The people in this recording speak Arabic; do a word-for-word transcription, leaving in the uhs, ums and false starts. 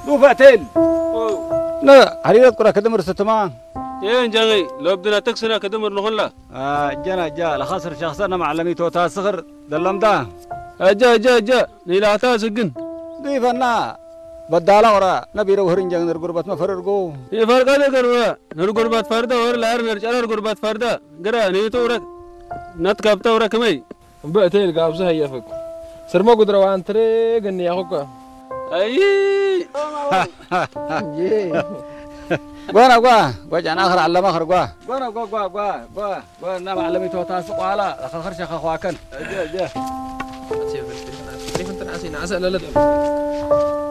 دو فاتل لا هريرة كرة كدمر ستما ين جاي لو بدنا تكسنا كدمر نخلا آه جنا جا لخسر شخصنا معلمي توتا صغر دلم ده اجا اجا اجا نيلا تاسقن دي فنا بدالا ورا نبيرو هرين جان غربت ما فررغو ये फरका दे करवा नर गुरबात फरदा और लार नर चलर गुरबात फरदा गरा नहीं तो रक नत कबता और कमई بقتل قابزها هي فك سرما قدرة وان تري قني يا خوكا اي وانا قوا وجانا اخر على مخر قوا وانا قوا قوا قوا قوا قوا انا معلمي توتا سقوالا خخر شيخ اخواكن جا جا كيف انت ناسي ناسي لا لا